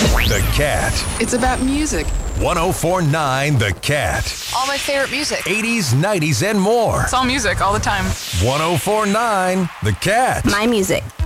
The Cat. It's about music. 1049 The Cat. All my favorite music. 80s, 90s, and more. It's all music all the time. 1049 The Cat. My music.